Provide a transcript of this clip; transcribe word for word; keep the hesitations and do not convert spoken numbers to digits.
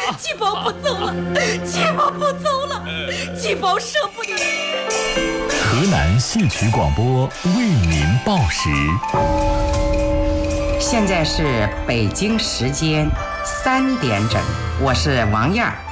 七宝不走了，七宝不走了，七宝舍不得。 河南戏曲广播为您报时。 现在是北京时间三点整，我是王燕儿。